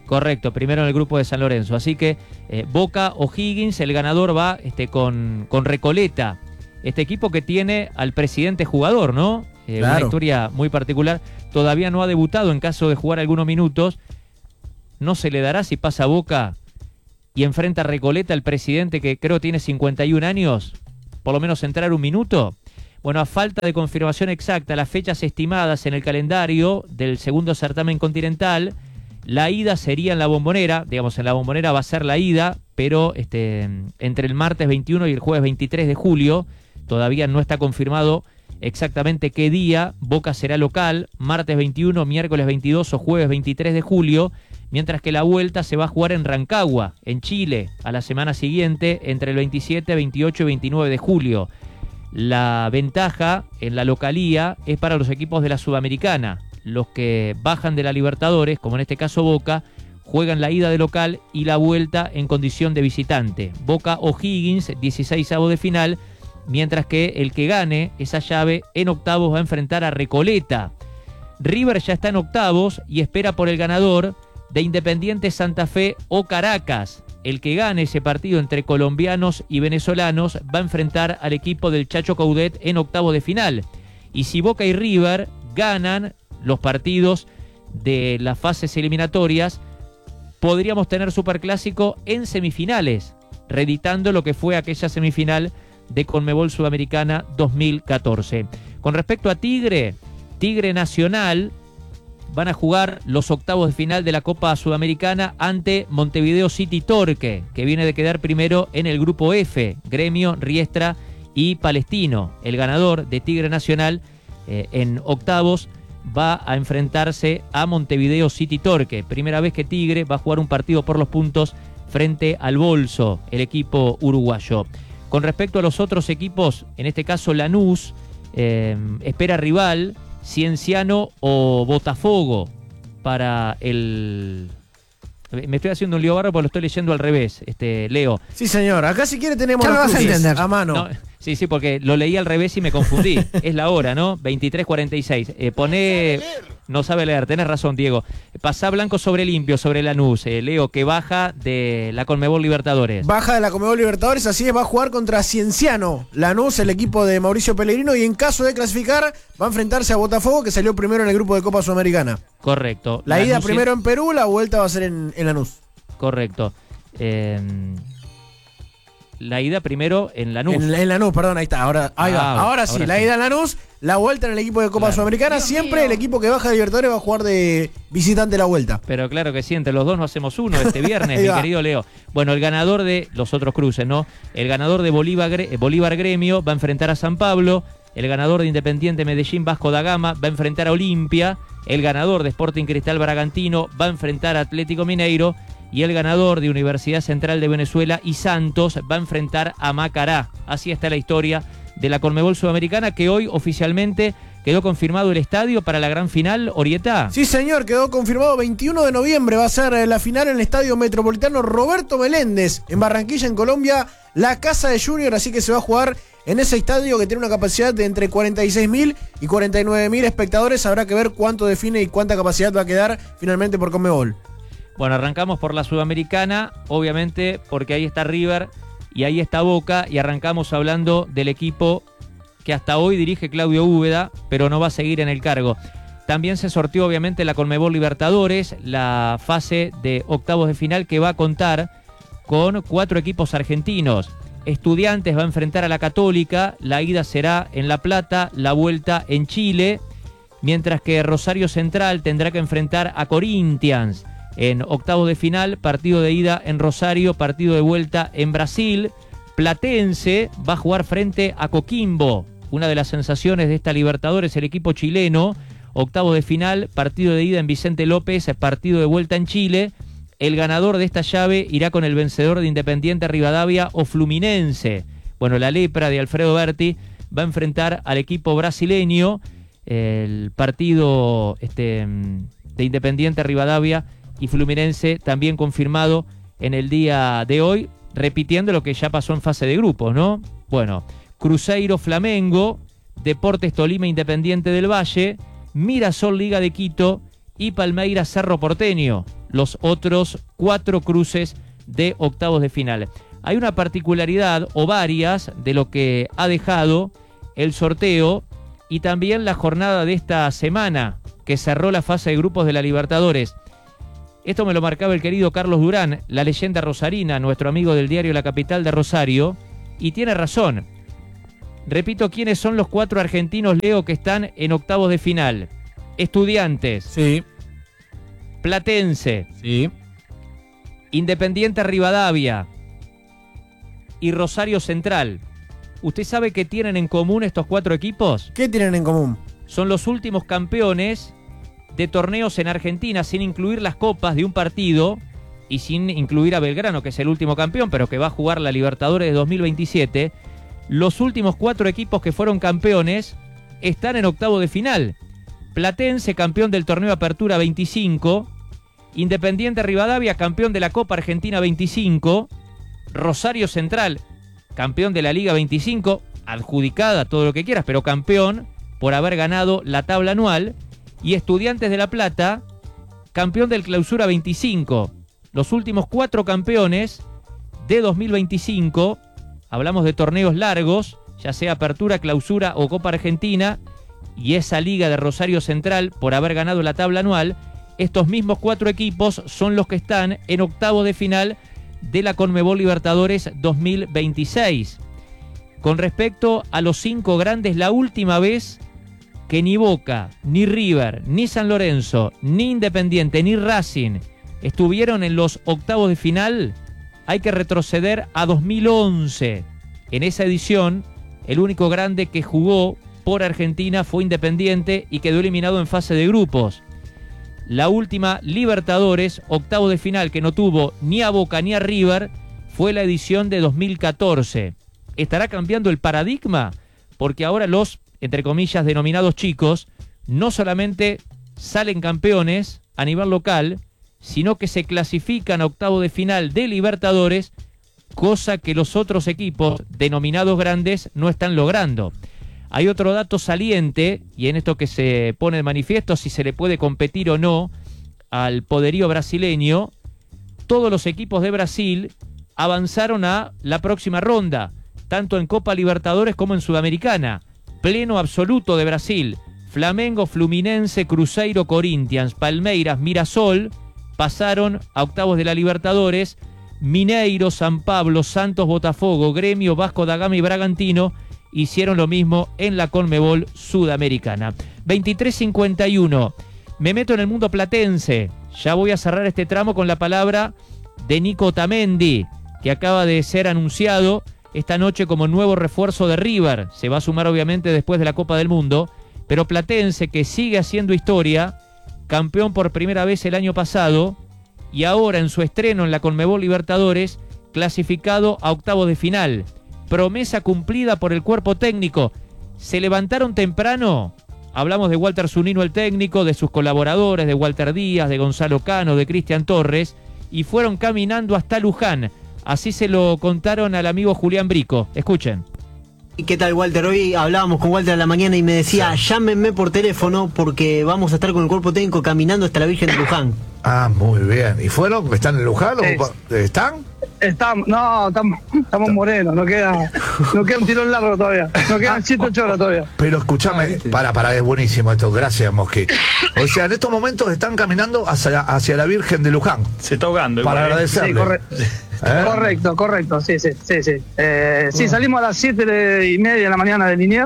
Correcto, primero en el grupo de San Lorenzo. Así que eh, Boca o Higgins, el ganador va este, con, con Recoleta. Este equipo que tiene al presidente jugador, ¿no? Eh,
Claro.
Una historia muy particular. Todavía no ha debutado en caso de jugar algunos minutos. ¿No se le dará si pasa a Boca y enfrenta a Recoleta, el presidente que creo tiene cincuenta y un años? Por lo menos entrar un minuto. Bueno, a falta de confirmación exacta, las fechas estimadas en el calendario del segundo certamen continental, la ida sería en la Bombonera, digamos, en la Bombonera va a ser la ida, pero este, entre el martes veintiuno y el jueves veintitrés de julio, todavía no está confirmado exactamente qué día. Boca será local, martes veintiuno, miércoles veintidós o jueves veintitrés de julio, mientras que la vuelta se va a jugar en Rancagua, en Chile, a la semana siguiente, entre el veintisiete, veintiocho y veintinueve de julio. La ventaja en la localía es para los equipos de la Sudamericana. Los que bajan de la Libertadores, como en este caso Boca, juegan la ida de local y la vuelta en condición de visitante. Boca o Higgins, dieciseisavo de final, mientras que el que gane esa llave en octavos va a enfrentar a Recoleta. River ya está en octavos y espera por el ganador de Independiente Santa Fe o Caracas. El que gane ese partido entre colombianos y venezolanos va a enfrentar al equipo del Chacho Coudet en octavos de final. Y si Boca y River ganan los partidos de las fases eliminatorias, podríamos tener superclásico en semifinales, reeditando lo que fue aquella semifinal de Conmebol Sudamericana dos mil catorce. Con respecto a Tigre, Tigre Nacional van a jugar los octavos de final de la Copa Sudamericana ante Montevideo City Torque, que viene de quedar primero en el grupo F, Gremio, Riestra y Palestino. El ganador de Tigre Nacional eh, en octavos va a enfrentarse a Montevideo City Torque. Primera vez que Tigre va a jugar un partido por los puntos frente al Bolso, el equipo uruguayo. Con respecto a los otros equipos, en este caso Lanús, eh, espera rival Cienciano o Botafogo para el... Me estoy haciendo un lío barro porque lo estoy leyendo al revés, este Leo.
Sí, señor. Acá si quiere tenemos
Ya
los
lo vas a
cruces
entender.
a mano.
No, sí, sí, porque lo leí al revés y me confundí. Es la hora, ¿no? veintitrés cuarenta y seis. Eh, pone... No sabe leer, tenés razón, Diego. Pasá blanco sobre limpio, sobre Lanús. Eh, Leo, que baja de la Conmebol Libertadores.
Baja de la Conmebol Libertadores, así es, va a jugar contra Cienciano. Lanús, el equipo de Mauricio Pellegrino, y en caso de clasificar, va a enfrentarse a Botafogo, que salió primero en el grupo de Copa Sudamericana.
Correcto.
La
Lanús
ida
y...
primero en Perú, la vuelta va a ser en, en Lanús.
Correcto. Eh... La ida primero en Lanús.
En, en Lanús, perdón, ahí está. Ahora, ahí va.
Ah,
ahora sí,
ahora
la
sí.
ida en Lanús, la vuelta en el equipo de Copa
Claro.
Sudamericana.
Dios
Siempre
mío.
el equipo que baja de Libertadores va a jugar de visitante la vuelta.
Pero claro que sí, entre los dos no hacemos uno este viernes,
Ahí
mi
va.
querido Leo. Bueno, el ganador de los otros cruces, ¿no? El ganador de Bolívar, Gre- Bolívar Gremio va a enfrentar a San Pablo. El ganador de Independiente Medellín Vasco da Gama va a enfrentar a Olimpia. El ganador de Sporting Cristal Bragantino va a enfrentar a Atlético Mineiro. Y el ganador de Universidad Central de Venezuela y Santos va a enfrentar a Macará. Así está la historia de la Conmebol Sudamericana, que hoy oficialmente quedó confirmado el estadio para la gran final, Orieta.
Sí, señor, quedó confirmado veintiuno de noviembre. Va a ser eh, la final en el Estadio Metropolitano Roberto Meléndez, en Barranquilla, en Colombia, la casa de Junior. Así que se va a jugar en ese estadio que tiene una capacidad de entre cuarenta y seis mil y cuarenta y nueve mil espectadores. Habrá que ver cuánto define y cuánta capacidad va a quedar finalmente por Conmebol.
Bueno, arrancamos por la Sudamericana, obviamente, porque ahí está River y ahí está Boca, y arrancamos hablando del equipo que hasta hoy dirige Claudio Úbeda, pero no va a seguir en el cargo. También se sorteó, obviamente, la Conmebol Libertadores, la fase de octavos de final, que va a contar con cuatro equipos argentinos. Estudiantes va a enfrentar a la Católica, la ida será en La Plata, la vuelta en Chile, mientras que Rosario Central tendrá que enfrentar a Corinthians en octavos de final, partido de ida en Rosario, partido de vuelta en Brasil. Platense va a jugar frente a Coquimbo, una de las sensaciones de esta Libertadores, el equipo chileno. Octavos de final, partido de ida en Vicente López, partido de vuelta en Chile. El ganador de esta llave irá con el vencedor de Independiente Rivadavia o Fluminense. Bueno, la lepra de Alfredo Berti va a enfrentar al equipo brasileño. El partido este, de Independiente Rivadavia y Fluminense también confirmado en el día de hoy, repitiendo lo que ya pasó en fase de grupos, ¿no? Bueno, Cruzeiro Flamengo, Deportes Tolima Independiente del Valle, Mirasol Liga de Quito y Palmeiras Cerro Porteño. los otros cuatro cruces de octavos de final. Hay una particularidad o varias de lo que ha dejado el sorteo y también la jornada de esta semana que cerró la fase de grupos de la Libertadores. Esto me lo marcaba el querido Carlos Durán, la leyenda rosarina, nuestro amigo del diario La Capital de Rosario, y tiene razón. Repito, ¿quiénes son los cuatro argentinos, Leo, que están en octavos de final? Estudiantes.
Sí.
Platense.
Sí.
Independiente Rivadavia. Y Rosario Central. ¿Usted sabe qué tienen en común estos cuatro equipos?
¿Qué tienen en común?
Son los últimos campeones de torneos en Argentina, sin incluir las copas de un partido y sin incluir a Belgrano, que es el último campeón, pero que va a jugar la Libertadores de dos mil veintisiete. Los últimos cuatro equipos que fueron campeones están en octavo de final. Platense, campeón del torneo Apertura veinticinco. Independiente Rivadavia, campeón de la Copa Argentina veinticinco. Rosario Central, campeón de la Liga veinticinco, adjudicada, todo lo que quieras, pero campeón por haber ganado la tabla anual. Y Estudiantes de La Plata, campeón del Clausura veinticinco. Los últimos cuatro campeones de dos mil veinticinco, hablamos de torneos largos, ya sea Apertura, Clausura o Copa Argentina, y esa Liga de Rosario Central por haber ganado la tabla anual. Estos mismos cuatro equipos son los que están en octavo de final de la Conmebol Libertadores dos mil veintiséis. Con respecto a los cinco grandes, la última vez que ni Boca, ni River, ni San Lorenzo, ni Independiente, ni Racing estuvieron en los octavos de final, hay que retroceder a dos mil once. En esa edición, el único grande que jugó por Argentina fue Independiente y quedó eliminado en fase de grupos. La última Libertadores, octavo de final, que no tuvo ni a Boca ni a River, fue la edición de dos mil catorce. ¿Estará cambiando el paradigma? Porque ahora los, entre comillas, denominados chicos, no solamente salen campeones a nivel local, sino que se clasifican a octavo de final de Libertadores, cosa que los otros equipos, denominados grandes, no están logrando. Hay otro dato saliente, y en esto que se pone de manifiesto si se le puede competir o no al poderío brasileño. Todos los equipos de Brasil avanzaron a la próxima ronda, tanto en Copa Libertadores como en Sudamericana. Pleno absoluto de Brasil. Flamengo, Fluminense, Cruzeiro, Corinthians, Palmeiras, Mirassol pasaron a octavos de la Libertadores. Mineiro, San Pablo, Santos, Botafogo, Gremio, Vasco da Gama y Bragantino hicieron lo mismo en la Conmebol Sudamericana. veintitrés cincuenta y uno. Me meto en el mundo platense. Ya voy a cerrar este tramo con la palabra de Nico Otamendi, que acaba de ser anunciado esta noche como nuevo refuerzo de River. Se va a sumar obviamente después de la Copa del Mundo, pero Platense, que sigue haciendo historia, campeón por primera vez el año pasado y ahora en su estreno en la Conmebol Libertadores, clasificado a octavos de final. Promesa cumplida por el cuerpo técnico. Se levantaron temprano. Hablamos de Walter Zunino, el técnico, de sus colaboradores, de Walter Díaz, de Gonzalo Cano, de Cristian Torres, y fueron caminando hasta Luján. Así se lo contaron al amigo Julián Brico. Escuchen.
¿Qué tal, Walter? Hoy hablábamos con Walter a la mañana y me decía, sí, llámenme por teléfono porque vamos a estar con el cuerpo técnico caminando hasta la Virgen de Luján.
Ah, muy bien. ¿Y fueron? ¿Están en Luján? ¿O ¿Están?
Estamos, no, estamos, estamos morenos, no queda, no queda un tirón largo todavía, no quedan siete, ocho horas todavía.
Pero escúchame, para, para, es buenísimo esto, gracias, Mosquito. O sea, en estos momentos están caminando hacia, hacia la Virgen de Luján.
Se está ahogando.
Para
igual,
agradecerle.
Sí, correcto. ¿Eh? Correcto, correcto, sí, sí, sí, sí. Eh, sí, salimos a las siete y media de la mañana de Liniers.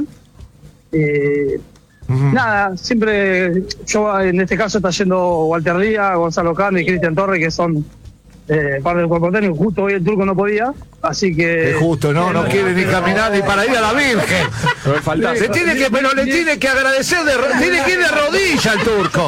Eh, uh-huh. Nada, siempre, yo en este caso está yendo Walter Díaz, Gonzalo Cano y Cristian Torres, que son eh, parte del cuerpo técnico. Justo hoy el turco no podía, así que...
Es justo, no, no quiere ni caminar ni para ir a la Virgen.
Falta,
se tiene que, pero le tiene que agradecer, de, tiene que ir de rodilla al turco.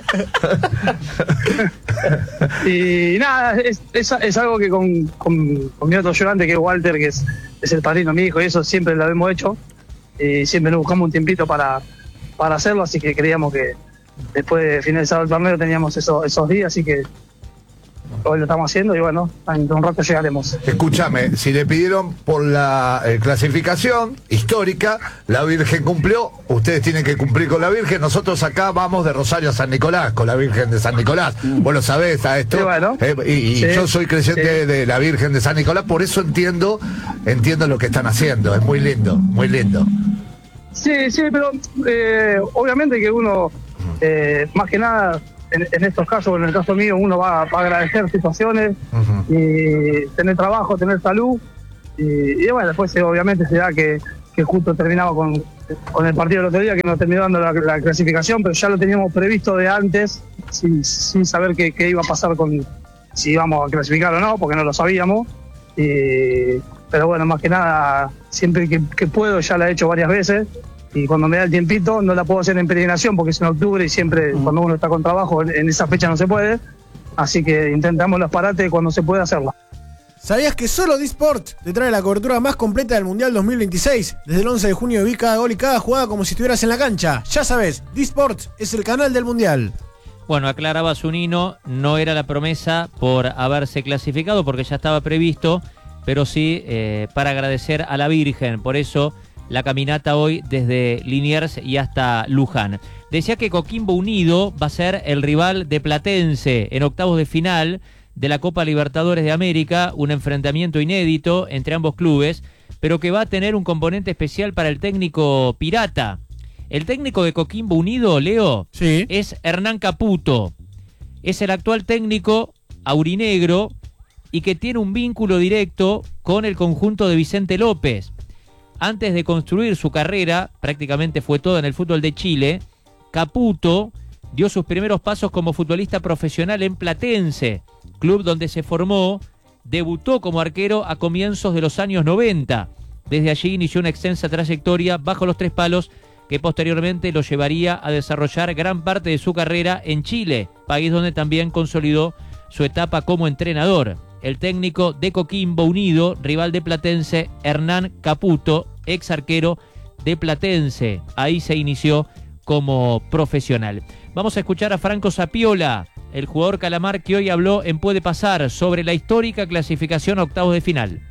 Y nada, es, es, es algo que con, con, con mi otro llorante, que es Walter, que es, es el padrino de mi hijo, y eso siempre lo hemos hecho. Y siempre nos buscamos un tiempito para, para hacerlo, así que creíamos que después de finalizar el torneo teníamos eso, esos días, así que hoy lo estamos haciendo y bueno, en un rato llegaremos.
Escúchame, si le pidieron por la eh, clasificación histórica, la Virgen cumplió, ustedes tienen que cumplir con la Virgen, nosotros acá vamos de Rosario a San Nicolás, con la Virgen de San Nicolás, vos lo sabés a esto,
sí, bueno.
eh, y, y
Sí,
yo soy creyente
sí.
de la Virgen de San Nicolás, por eso entiendo, entiendo lo que están haciendo, es muy lindo, muy lindo.
Sí, sí, pero eh, obviamente que uno, eh, más que nada, en, en estos casos, en el caso mío, uno va, va a agradecer situaciones,
Uh-huh.
y tener trabajo, tener salud, y, y bueno, después eh, obviamente se da que, que justo terminaba con, con el partido del otro día, que nos terminó dando la, la clasificación, pero ya lo teníamos previsto de antes, sin, sin saber qué, qué iba a pasar con si íbamos a clasificar o no, porque no lo sabíamos. Y, pero bueno, más que nada, siempre que, que puedo, ya la he hecho varias veces, y cuando me da el tiempito no la puedo hacer en peregrinación porque es en octubre y siempre cuando uno está con trabajo en, en esa fecha no se puede, así que intentamos los parates cuando se puede hacerlo.
¿Sabías que solo D-Sport te trae la cobertura más completa del Mundial dos mil veintiséis? Desde el once de junio vi cada gol y cada jugada como si estuvieras en la cancha. Ya sabes, D-Sport es el canal del Mundial.
Bueno, aclaraba Zunino, no era la promesa por haberse clasificado porque ya estaba previsto, pero sí eh, para agradecer a la Virgen. Por eso la caminata hoy desde Liniers y hasta Luján. Decía que Coquimbo Unido va a ser el rival de Platense en octavos de final de la Copa Libertadores de América, un enfrentamiento inédito entre ambos clubes, pero que va a tener un componente especial para el técnico pirata. El técnico de Coquimbo Unido, Leo,
sí.
es Hernán Caputo. Es el actual técnico aurinegro y que tiene un vínculo directo con el conjunto de Vicente López. Antes de construir su carrera, prácticamente fue todo en el fútbol de Chile, Caputo dio sus primeros pasos como futbolista profesional en Platense, club donde se formó, debutó como arquero a comienzos de los años noventa. Desde allí inició una extensa trayectoria bajo los tres palos que posteriormente lo llevaría a desarrollar gran parte de su carrera en Chile, país donde también consolidó su etapa como entrenador. El técnico de Coquimbo Unido, rival de Platense, Hernán Caputo, ex arquero de Platense. Ahí se inició como profesional. Vamos a escuchar a Franco Sapiola, el jugador calamar que hoy habló en Puede Pasar sobre la histórica clasificación a octavos de final.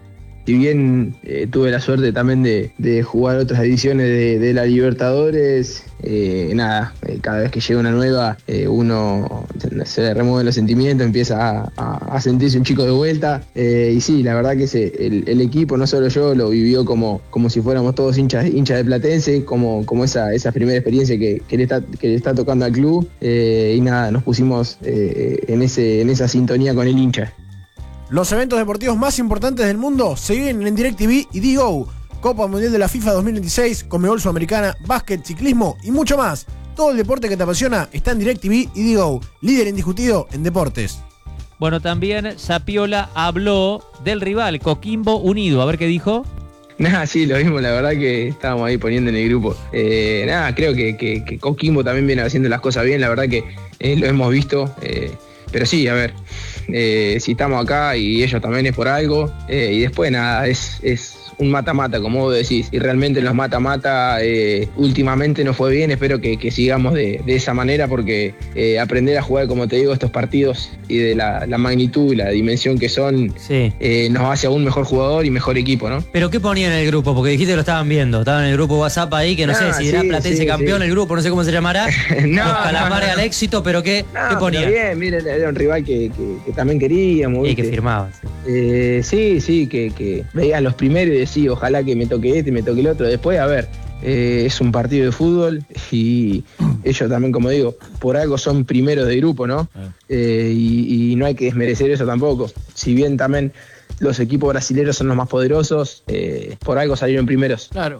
Si bien eh, tuve la suerte también de, de jugar otras ediciones de, de la Libertadores, eh, nada, eh, cada vez que llega una nueva, eh, uno se remueven los sentimientos, empieza a, a, a sentirse un chico de vuelta. Eh, y sí, la verdad que ese, el, el equipo, no solo yo, lo vivió como, como si fuéramos todos hinchas, hinchas de Platense, como, como esa, esa primera experiencia que, que, le está, que le está tocando al club. Eh, y nada, nos pusimos eh, en, ese, en esa sintonía con el hincha.
Los eventos deportivos más importantes del mundo se viven en DirecTV y D-Go. Copa Mundial de la FIFA dos mil veintiséis, Conmebol Sudamericana, básquet, ciclismo y mucho más. Todo el deporte que te apasiona está en DirecTV y D-Go, líder indiscutido en deportes.
Bueno, también Sapiola habló del rival Coquimbo Unido. A ver qué dijo.
Nada, sí, lo mismo, la verdad que estábamos ahí poniendo en el grupo. Eh, nada, creo que, que, que Coquimbo también viene haciendo las cosas bien, la verdad que eh, lo hemos visto. Eh, pero sí, a ver, eh, si estamos acá y ellos también es por algo. Eh, y después nada, es... es un mata-mata, como vos decís, y realmente en los mata-mata eh, últimamente no fue bien. Espero que, que sigamos de, de esa manera, porque eh, aprender a jugar, como te digo, estos partidos y de la, la magnitud y la dimensión que son,
sí.
eh, nos hace aún mejor jugador y mejor equipo, ¿no?
¿Pero qué ponían en el grupo? Porque dijiste que lo estaban viendo, estaban en el grupo WhatsApp ahí, que no
Ah,
sé si era
sí,
Platense
sí,
campeón
sí.
el grupo, no sé cómo se llamará,
No,
los calamares
no, no.
al éxito, pero ¿qué,
No,
¿qué ponían?
pero bien, miren, era un rival que, que, que también queríamos.
Y que
¿viste?
firmaba. Sí.
Eh, sí, sí, que, que veías los primeros y decís, ojalá que me toque este, me toque el otro. Después, a ver, eh, es un partido de fútbol y ellos también, como digo, por algo son primeros de grupo, ¿no? Eh, y, y no hay que desmerecer eso tampoco. Si bien también los equipos brasileños son los más poderosos, eh, por algo salieron primeros.
Claro.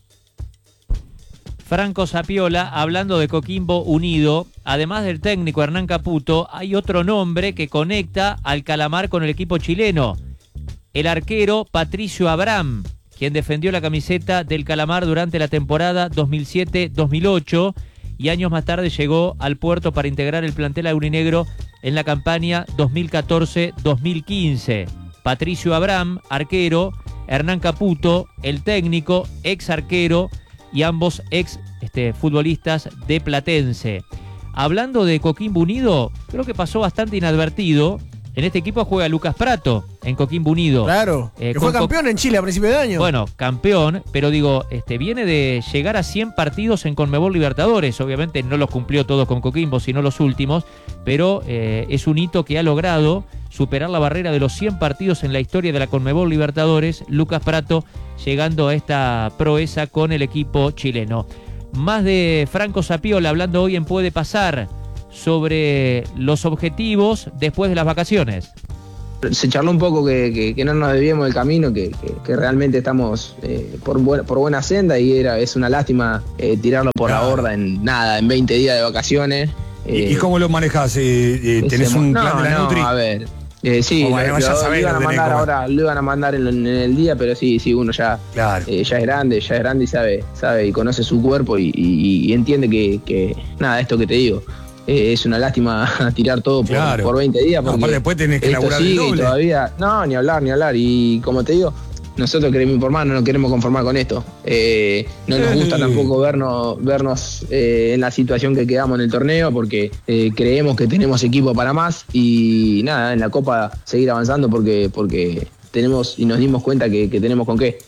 Franco Sapiola, hablando de Coquimbo Unido, además del técnico Hernán Caputo, hay otro nombre que conecta al calamar con el equipo chileno. El arquero Patricio Abraham, quien defendió la camiseta del calamar durante la temporada dos mil siete dos mil ocho y años más tarde llegó al puerto para integrar el plantel aurinegro en la campaña dos mil catorce dos mil quince. Patricio Abraham, arquero, Hernán Caputo, el técnico, ex arquero, y ambos ex este, futbolistas de Platense. Hablando de Coquimbo Unido, creo que pasó bastante inadvertido En este equipo juega Lucas Prato, en Coquimbo Unido.
Claro,
Eh,
que fue
con-
campeón en Chile a principio de año.
Bueno, campeón, pero digo, este viene de llegar a cien partidos en Conmebol Libertadores. Obviamente no los cumplió todos con Coquimbo, sino los últimos, pero eh, es un hito que ha logrado superar la barrera de los cien partidos en la historia de la Conmebol Libertadores. Lucas Prato llegando a esta proeza con el equipo chileno. Más de Franco Sapiola hablando hoy en Puede Pasar sobre los objetivos después de las vacaciones.
Se charló un poco que, que, que no nos debíamos del camino, que, que, que realmente estamos eh, por, buena, por buena senda y era es una lástima eh, tirarlo por la borda en nada, en veinte días de vacaciones.
¿Y,
Eh,
¿Y cómo lo manejás? Eh, eh, ¿Tenés
ese-
un
no,
plan de la
no,
Nutri?
a ver. Eh, sí,
O
lo,
bueno,
lo-
ya sabés
lo iban a
lo tenés
mandar
como-
ahora, lo iban a mandar en, en el día, pero sí, sí, uno ya, eh, ya es grande, ya es grande y sabe, sabe y conoce su cuerpo y, y- y entiende que, que, nada, esto que te digo, eh, es una lástima tirar todo por,
Claro.
por veinte días.
No,
Porque
aparte después tenés que
esto
laburar el
sigue y
doble.
todavía, no, ni hablar, ni hablar. Y como te digo, nosotros queremos informar, no nos queremos conformar con esto. Eh, no nos gusta
Sí.
tampoco vernos, vernos eh, en la situación que quedamos en el torneo porque eh, creemos que tenemos equipo para más y nada, en la Copa seguir avanzando porque, porque tenemos y nos dimos cuenta que, que tenemos con qué.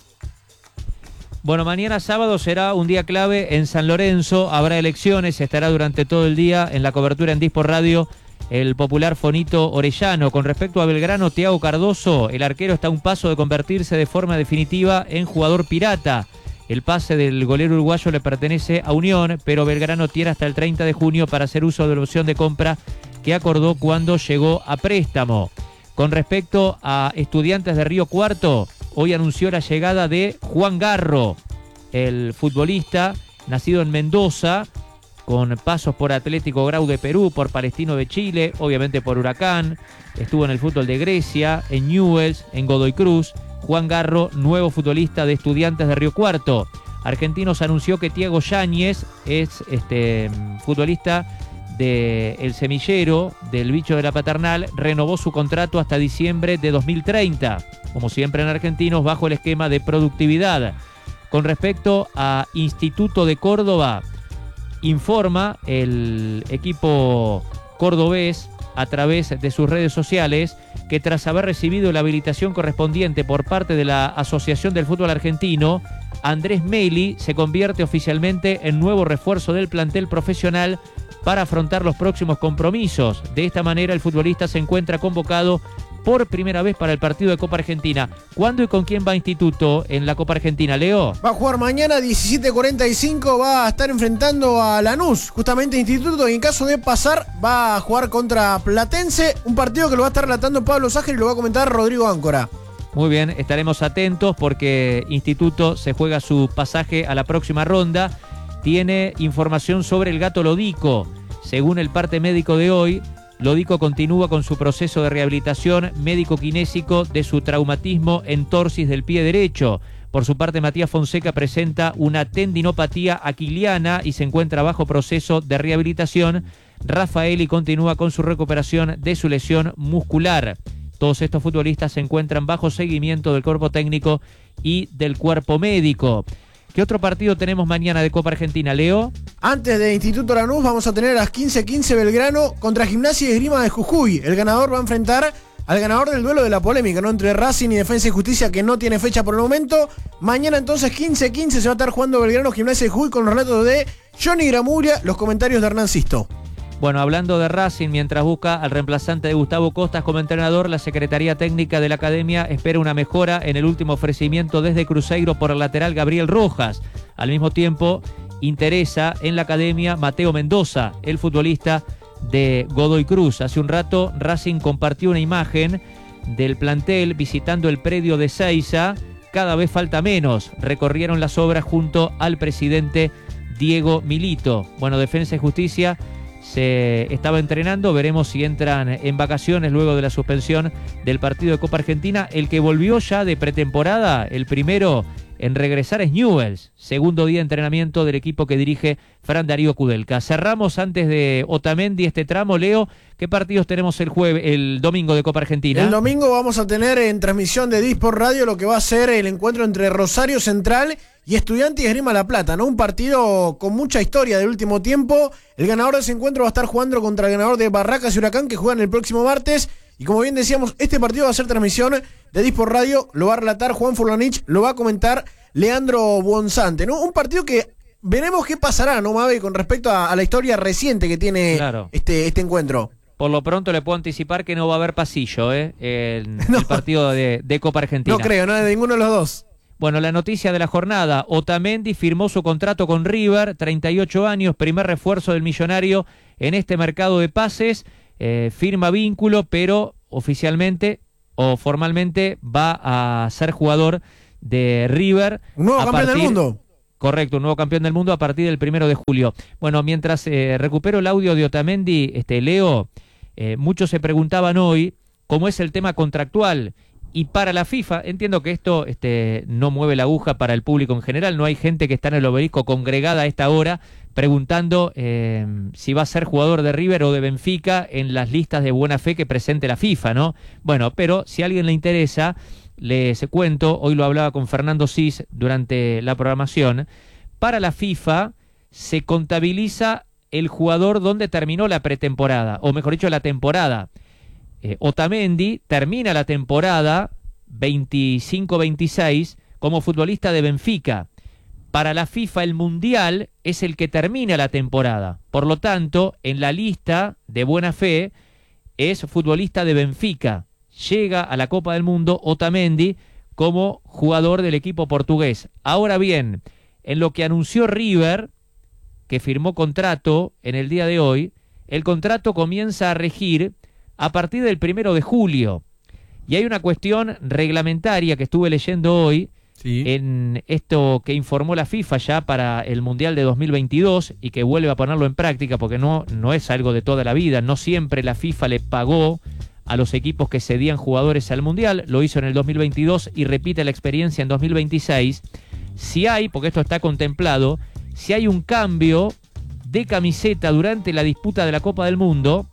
Bueno, mañana sábado será un día clave en San Lorenzo, habrá elecciones, estará durante todo el día en la cobertura en Dispor Radio el popular Fonito Orellano. Con respecto a Belgrano, Thiago Cardoso, el arquero está a un paso de convertirse de forma definitiva en jugador pirata. El pase del golero uruguayo le pertenece a Unión, pero Belgrano tiene hasta el treinta de junio para hacer uso de la opción de compra que acordó cuando llegó a préstamo. Con respecto a Estudiantes de Río Cuarto, hoy anunció la llegada de Juan Garro, el futbolista nacido en Mendoza, con pasos por Atlético Grau de Perú, por Palestino de Chile, obviamente por Huracán, estuvo en el fútbol de Grecia, en Newell's, en Godoy Cruz. Juan Garro, nuevo futbolista de Estudiantes de Río Cuarto. Argentinos anunció que Thiago Yáñez es este futbolista de El Semillero, del Bicho de la Paternal, renovó su contrato hasta diciembre de dos mil treinta, como siempre en Argentinos, bajo el esquema de productividad. Con respecto a Instituto de Córdoba, informa el equipo cordobés a través de sus redes sociales que tras haber recibido la habilitación correspondiente por parte de la Asociación del Fútbol Argentino, Andrés Meli se convierte oficialmente en nuevo refuerzo del plantel profesional para afrontar los próximos compromisos. De esta manera el futbolista se encuentra convocado por primera vez para el partido de Copa Argentina. ¿Cuándo y con quién va Instituto en la Copa Argentina, Leo?
Va a jugar mañana diecisiete cuarenta y cinco, va a estar enfrentando a Lanús, justamente Instituto, y en caso de pasar va a jugar contra Platense, un partido que lo va a estar relatando Pablo Ságer y lo va a comentar Rodrigo Áncora.
Muy bien, estaremos atentos porque Instituto se juega su pasaje a la próxima ronda. Tiene información sobre el Gato Lodico. Según el parte médico de hoy, Lodico continúa con su proceso de rehabilitación médico-kinésico de su traumatismo en torsis del pie derecho. Por su parte, Matías Fonseca presenta una tendinopatía aquiliana y se encuentra bajo proceso de rehabilitación. Rafaeli continúa con su recuperación de su lesión muscular. Todos estos futbolistas se encuentran bajo seguimiento del cuerpo técnico y del cuerpo médico. ¿Qué otro partido tenemos mañana de Copa Argentina, Leo?
Antes de Instituto Lanús vamos a tener a las quince quince Belgrano contra Gimnasia y Esgrima de Jujuy. El ganador va a enfrentar al ganador del duelo de la polémica, ¿no? Entre Racing y Defensa y Justicia, que no tiene fecha por el momento. Mañana entonces quince quince se va a estar jugando Belgrano Gimnasia de Jujuy con los relatos de Johnny Gramuria, los comentarios de Hernán Sisto.
Bueno, hablando de Racing, mientras busca al reemplazante de Gustavo Costas como entrenador, la Secretaría Técnica de la Academia espera una mejora en el último ofrecimiento desde Cruzeiro por el lateral Gabriel Rojas. Al mismo tiempo, interesa en la Academia Mateo Mendoza, el futbolista de Godoy Cruz. Hace un rato, Racing compartió una imagen del plantel visitando el predio de Seiza. Cada vez falta menos. Recorrieron las obras junto al presidente Diego Milito. Bueno, Defensa y Justicia se estaba entrenando, veremos si entran en vacaciones luego de la suspensión del partido de Copa Argentina. El que volvió ya de pretemporada, el primero en regresar es Newell's, segundo día de entrenamiento del equipo que dirige Fran Darío Kudelka. Cerramos antes de Otamendi este tramo, Leo. ¿Qué partidos tenemos el jueves, el domingo de Copa Argentina?
El domingo vamos a tener en transmisión de Dispor Radio lo que va a ser el encuentro entre Rosario Central y Estudiantes y Esgrima La Plata, ¿no? Un partido con mucha historia del último tiempo. El ganador de ese encuentro va a estar jugando contra el ganador de Barracas y Huracán, que juegan el próximo martes. Y como bien decíamos, este partido va a ser transmisión de Disport Radio, lo va a relatar Juan Furlanich, lo va a comentar Leandro Buonzante, ¿no? Un partido que veremos qué pasará, ¿no, Mabe? Con respecto a, a la historia reciente que tiene
claro.
este, este encuentro.
Por lo pronto le puedo anticipar que no va a haber pasillo, ¿eh? El, no. el partido de, de Copa Argentina.
No creo, no de ninguno de los dos.
Bueno, la noticia de la jornada, Otamendi firmó su contrato con River, treinta y ocho años, primer refuerzo del millonario en este mercado de pases, eh, firma vínculo, pero oficialmente o formalmente va a ser jugador de River.
Un nuevo campeón partir, del mundo.
Correcto, un nuevo campeón del mundo a partir del primero de julio. Bueno, mientras eh, recupero el audio de Otamendi, este, Leo, eh, muchos se preguntaban hoy cómo es el tema contractual. Y para la FIFA, entiendo que esto este, no mueve la aguja para el público en general, no hay gente que está en el obelisco congregada a esta hora preguntando eh, si va a ser jugador de River o de Benfica en las listas de buena fe que presente la FIFA, ¿no? Bueno, pero si a alguien le interesa, les cuento, hoy lo hablaba con Fernando Cis durante la programación, para la FIFA se contabiliza el jugador donde terminó la pretemporada, o mejor dicho, la temporada. Eh, Otamendi termina la temporada veinticinco veintiséis como futbolista de Benfica. Para la FIFA el Mundial es el que termina la temporada. Por lo tanto, en la lista de buena fe es futbolista de Benfica. Llega a la Copa del Mundo Otamendi como jugador del equipo portugués. Ahora bien, en lo que anunció River, que firmó contrato en el día de hoy, el contrato comienza a regir a partir del primero de julio. Y hay una cuestión reglamentaria que estuve leyendo hoy sí. en esto que informó la FIFA ya para el Mundial de dos mil veintidós y que vuelve a ponerlo en práctica porque no, no es algo de toda la vida. No siempre la FIFA le pagó a los equipos que cedían jugadores al Mundial. Lo hizo en el dos mil veintidós y repite la experiencia en dos mil veintiséis. Si hay, porque esto está contemplado, si hay un cambio de camiseta durante la disputa de la Copa del Mundo,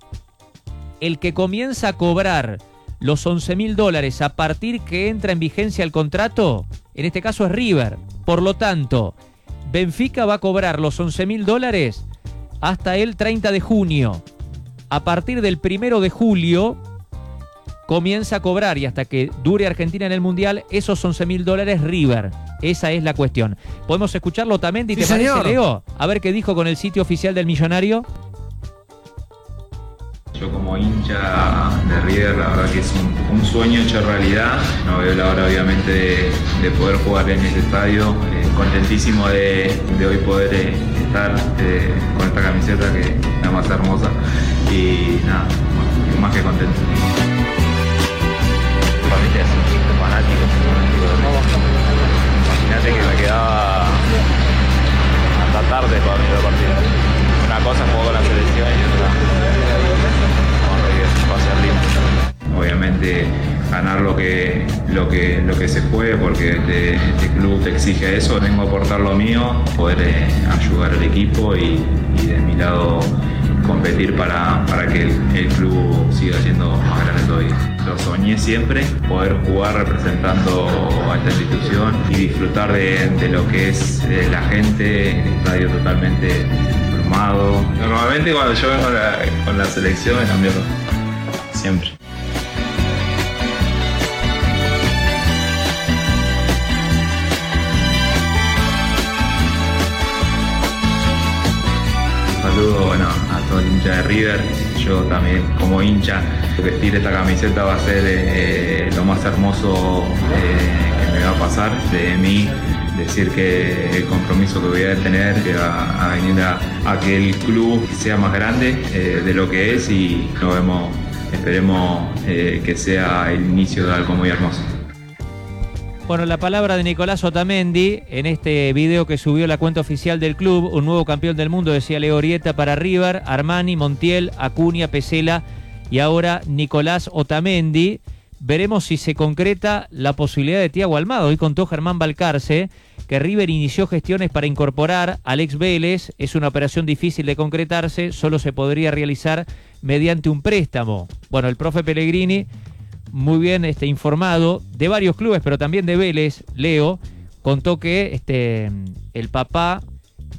el que comienza a cobrar los once mil dólares a partir que entra en vigencia el contrato, en este caso es River. Por lo tanto, Benfica va a cobrar los once mil dólares hasta el treinta de junio. A partir del primero de julio comienza a cobrar y hasta que dure Argentina en el Mundial esos once mil dólares River. Esa es la cuestión. ¿Podemos escucharlo también? ¿Te sí, parece, señor. Leo? A ver qué dijo con el sitio oficial del millonario.
Yo como hincha de River, la verdad que es un, un sueño hecho realidad. No veo la hora obviamente de, de poder jugar en este estadio. Eh, contentísimo de, de hoy poder eh, estar eh, con esta camiseta que es la más hermosa. Y nada, bueno, más que contento.
Familia es un chico fanático. Imagínate que me quedaba hasta tarde para venir al partido. Una cosa es jugar con la selección y otra va a ser lindo.
Obviamente ganar lo que, lo que, lo que se puede porque este, este club te exige eso. Vengo a aportar lo mío, poder eh, ayudar al equipo y, y de mi lado competir para, para que el, el club siga siendo más grande todavía. Lo soñé siempre, poder jugar representando a esta institución y disfrutar de, de lo que es eh, la gente, el estadio totalmente formado. Normalmente cuando yo vengo la, con la selección me cambio siempre. Un saludo bueno, a todo el hincha de River. Yo también como hincha vestir esta camiseta va a ser eh, lo más hermoso eh, que me va a pasar de mí. Decir que el compromiso que voy a tener a, a venir a, a que el club sea más grande eh, de lo que es y nos vemos, esperemos eh, que sea el inicio de algo muy hermoso.
Bueno, la palabra de Nicolás Otamendi en este video que subió la cuenta oficial del club, un nuevo campeón del mundo, decía Leo Orieta, para River, Armani, Montiel, Acuña, Pesela y ahora Nicolás Otamendi. Veremos si se concreta la posibilidad de Thiago Almada. Hoy contó Germán Balcarce que River inició gestiones para incorporar a Alex Vélez. Es una operación difícil de concretarse, solo se podría realizar mediante un préstamo. Bueno, el profe Pellegrini, muy bien este, informado de varios clubes, pero también de Vélez, Leo, contó que este, el papá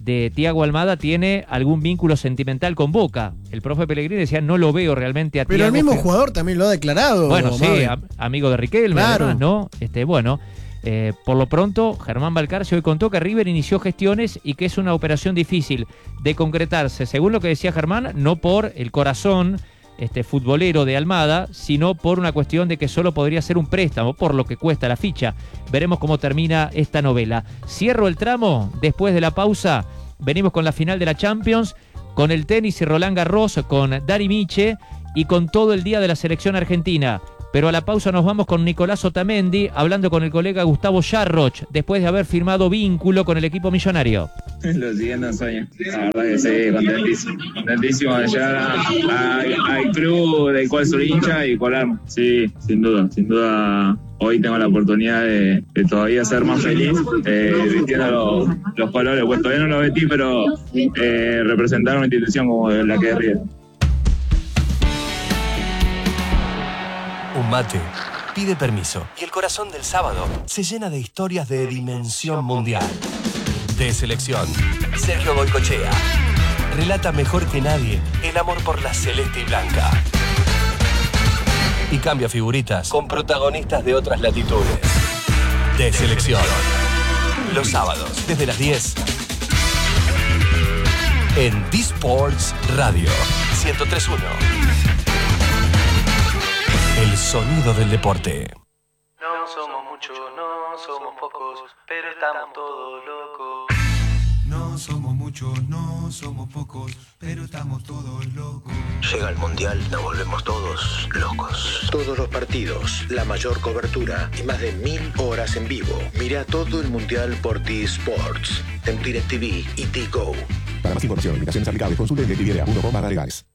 de Thiago Almada tiene algún vínculo sentimental con Boca. El profe Pellegrini decía, no lo veo realmente a
Pero
Thiago.
el mismo
que...
jugador también lo ha declarado.
Bueno, sí,
Mabe.
a, amigo de Riquelme,
Claro.
además, ¿no? Este, bueno, eh, por lo pronto, Germán Balcarce hoy contó que River inició gestiones y que es una operación difícil de concretarse, según lo que decía Germán, no por el corazón este, futbolero de Almada, sino por una cuestión de que solo podría ser un préstamo, por lo que cuesta la ficha. Veremos cómo termina esta novela. Cierro el tramo, después de la pausa, venimos con la final de la Champions, con el tenis y Roland Garros, con Dani Miche y con todo el día de la selección argentina. Pero a la pausa nos vamos con Nicolás Otamendi, hablando con el colega Gustavo Yarroch, después de haber firmado vínculo con el equipo millonario.
Lo siguiente en sueño. La verdad que sí, contentísimo. Contentísimo de llegar a- a- al club del cual soy hincha y colarme. Sí, sin duda, sin duda. Hoy tengo la oportunidad de, de todavía ser más feliz, eh, vistiendo los, los colores. Pues todavía no los vestí, pero eh, representar una institución como la que es River.
Un mate pide permiso y el corazón del sábado se llena de historias de dimensión mundial. De selección, Sergio Goycochea relata mejor que nadie el amor por la celeste y blanca. Y cambia figuritas con protagonistas de otras latitudes. De selección. Los sábados, desde las diez. En D-Sports Radio ciento tres punto uno. El sonido del deporte.
No somos muchos, no somos pocos, pero estamos todos locos.
No somos muchos, no somos pocos, pero estamos todos locos.
Llega el Mundial, nos volvemos todos locos. Todos los partidos, la mayor cobertura y más de mil horas en vivo. Mira todo el Mundial por T-Sports, en DirecTV y T-Go.
Para más información, limitaciones aplicables, consulte en directv punto com barra legales.